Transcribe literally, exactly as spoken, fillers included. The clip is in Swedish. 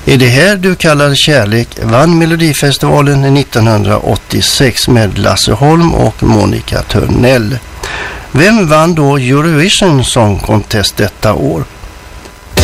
Är det här du kallar kärlek vann Melodifestivalen nittonhundraåttiosex med Lasse Holm och Monica Törnell. Vem vann då Eurovision Song Contest detta år?